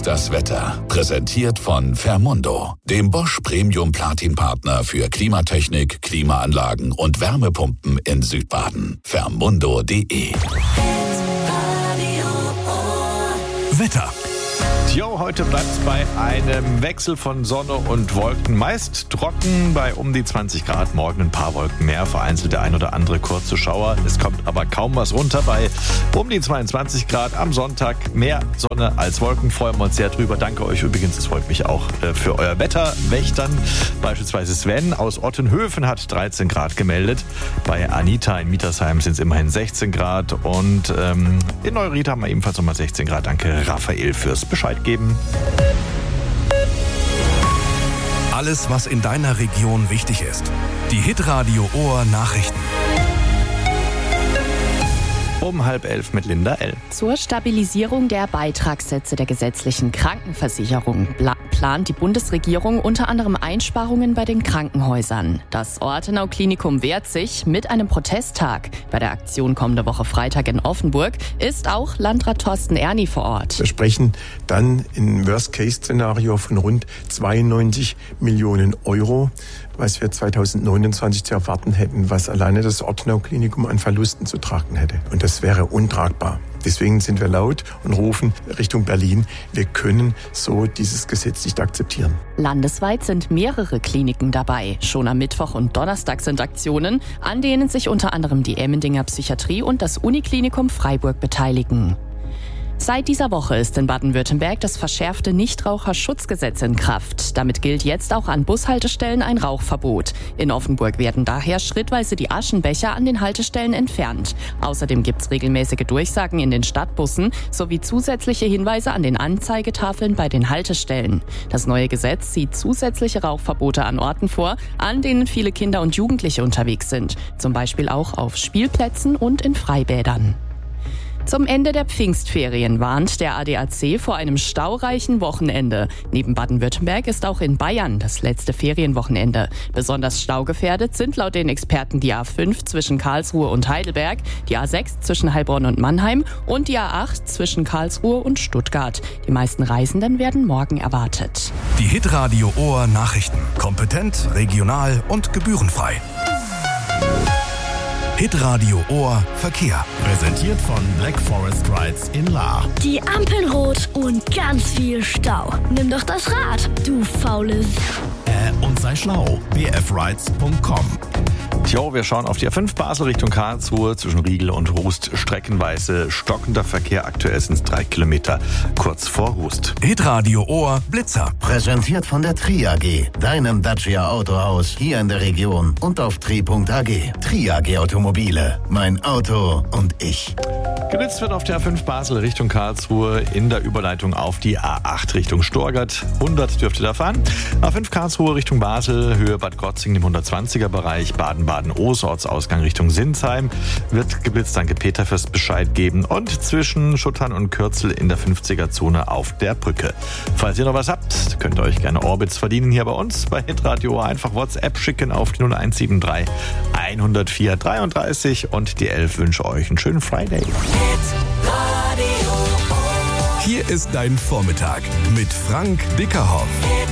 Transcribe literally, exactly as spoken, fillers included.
das Wetter. Präsentiert von Fermundo, dem Bosch Premium Platin Partner für Klimatechnik, Klimaanlagen und Wärmepumpen in Südbaden. Fermundo punkt de. Wetter. Jo, heute bleibt es bei einem Wechsel von Sonne und Wolken. Meist trocken bei um die zwanzig Grad. Morgen ein paar Wolken mehr, vereinzelt der ein oder andere kurze Schauer. Es kommt aber kaum was runter bei um die zweiundzwanzig Grad. Am Sonntag mehr Sonne als Wolken. Freuen wir uns sehr drüber. Danke euch übrigens, es freut mich auch äh, für euer Wetterwächtern. Beispielsweise Sven aus Ottenhöfen hat dreizehn Grad gemeldet. Bei Anita in Mietersheim sind es immerhin sechzehn Grad. Und ähm, in Neuried haben wir ebenfalls nochmal sechzehn Grad. Danke Raphael fürs Bescheid geben. Alles, was in deiner Region wichtig ist. Die Hitradio Ohr Nachrichten. Um halb elf mit Linda L. Zur Stabilisierung der Beitragssätze der gesetzlichen Krankenversicherung plant die Bundesregierung unter anderem Einsparungen bei den Krankenhäusern. Das Ortenau-Klinikum wehrt sich mit einem Protesttag. Bei der Aktion kommende Woche Freitag in Offenburg ist auch Landrat Thorsten Erni vor Ort. Wir sprechen dann im Worst-Case-Szenario von rund zweiundneunzig Millionen Euro, was wir zweitausendneunundzwanzig zu erwarten hätten, was alleine das Ortenau-Klinikum an Verlusten zu tragen hätte. Und das wäre untragbar. Deswegen sind wir laut und rufen Richtung Berlin, wir können so dieses Gesetz nicht akzeptieren. Landesweit sind mehrere Kliniken dabei. Schon am Mittwoch und Donnerstag sind Aktionen, an denen sich unter anderem die Emmendinger Psychiatrie und das Uniklinikum Freiburg beteiligen. Seit dieser Woche ist in Baden-Württemberg das verschärfte Nichtraucherschutzgesetz in Kraft. Damit gilt jetzt auch an Bushaltestellen ein Rauchverbot. In Offenburg werden daher schrittweise die Aschenbecher an den Haltestellen entfernt. Außerdem gibt es regelmäßige Durchsagen in den Stadtbussen sowie zusätzliche Hinweise an den Anzeigetafeln bei den Haltestellen. Das neue Gesetz sieht zusätzliche Rauchverbote an Orten vor, an denen viele Kinder und Jugendliche unterwegs sind. Zum Beispiel auch auf Spielplätzen und in Freibädern. Zum Ende der Pfingstferien warnt der A D A C vor einem staureichen Wochenende. Neben Baden-Württemberg ist auch in Bayern das letzte Ferienwochenende. Besonders staugefährdet sind laut den Experten die A fünf zwischen Karlsruhe und Heidelberg, die A sechs zwischen Heilbronn und Mannheim und die A acht zwischen Karlsruhe und Stuttgart. Die meisten Reisenden werden morgen erwartet. Die Hitradio Ohr Nachrichten. Kompetent, regional und gebührenfrei. Hitradio Ohr Verkehr. Präsentiert von Black Forest Rides in Lahr. Die Ampeln rot und ganz viel Stau. Nimm doch das Rad, du faule S***. Äh, und sei schlau. b f rides punkt com. Jo, wir schauen auf die A fünf Basel Richtung Karlsruhe zwischen Riegel und Rust. Streckenweise stockender Verkehr. Aktuell sind es drei Kilometer kurz vor Rust. Hitradio Ohr Blitzer. Präsentiert von der Tri A G, deinem Dacia Autohaus hier in der Region und auf tri punkt a g. Tri A G Automobile, mein Auto und ich. Genützt wird auf der A fünf Basel Richtung Karlsruhe in der Überleitung auf die A acht Richtung Storgart. hundert dürft ihr da fahren. A fünf Karlsruhe Richtung Basel, Höhe Bad Krotzingen im hundertzwanziger Bereich, Baden-Baden-Oos, Ortsausgang Richtung Sinsheim. Wird geblitzt, danke Peter fürs Bescheid geben. Und zwischen Schuttern und Kürzel in der fünfziger-Zone auf der Brücke. Falls ihr noch was habt, könnt ihr euch gerne Orbits verdienen hier bei uns bei Hitradio. Einfach WhatsApp schicken auf die null eins sieben drei hundertvier dreiunddreißig und die elf wünsche euch einen schönen Friday. Hier ist dein Vormittag mit Frank Dickerhoff.